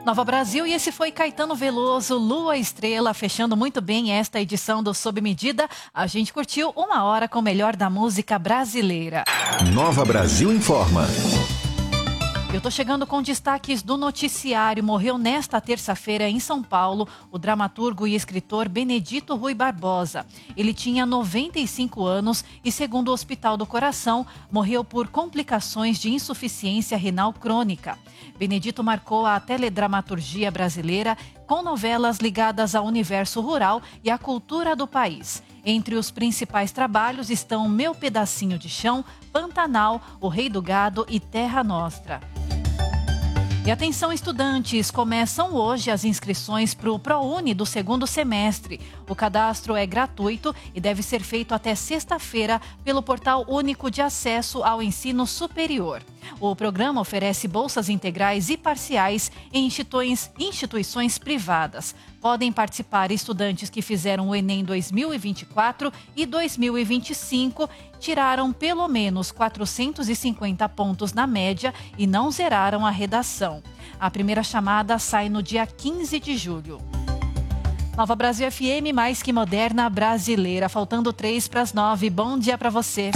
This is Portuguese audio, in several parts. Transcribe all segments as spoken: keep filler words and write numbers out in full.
Nova Brasil, e esse foi Caetano Veloso, Lua Estrela, fechando muito bem esta edição do Sob Medida. A gente curtiu uma hora com o melhor da música brasileira. Nova Brasil informa. Eu tô chegando com destaques do noticiário. Morreu nesta terça-feira em São Paulo o dramaturgo e escritor Benedito Rui Barbosa. Ele tinha noventa e cinco anos e, segundo o Hospital do Coração, morreu por complicações de insuficiência renal crônica. Benedito marcou a teledramaturgia brasileira com novelas ligadas ao universo rural e à cultura do país. Entre os principais trabalhos estão Meu Pedacinho de Chão, Pantanal, O Rei do Gado e Terra Nostra. E atenção, estudantes, começam hoje as inscrições para o ProUni do segundo semestre. O cadastro é gratuito e deve ser feito até sexta-feira pelo Portal Único de Acesso ao Ensino Superior. O programa oferece bolsas integrais e parciais em instituições, instituições privadas. Podem participar estudantes que fizeram o Enem dois mil e vinte e quatro e dois mil e vinte e cinco, tiraram pelo menos quatrocentos e cinquenta pontos na média e não zeraram a redação. A primeira chamada sai no dia quinze de julho. Nova Brasil F M, mais que moderna brasileira. Faltando três para as nove. Bom dia para você.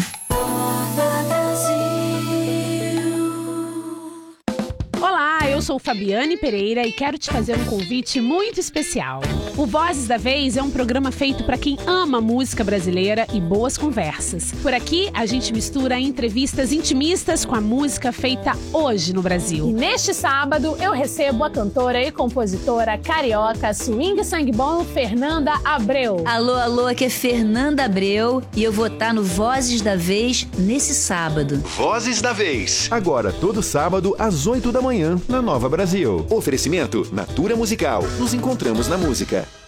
Olá, eu sou Fabiane Pereira e quero te fazer um convite muito especial. O Vozes da Vez é um programa feito para quem ama música brasileira e boas conversas. Por aqui, a gente mistura entrevistas intimistas com a música feita hoje no Brasil. E neste sábado, eu recebo a cantora e compositora carioca swing sangue bom Fernanda Abreu. Alô, alô, aqui é Fernanda Abreu e eu vou estar no Vozes da Vez nesse sábado. Vozes da Vez. Agora, todo sábado, às oito da manhã, na Nova Brasil. Oferecimento Natura Musical. Nos encontramos na música.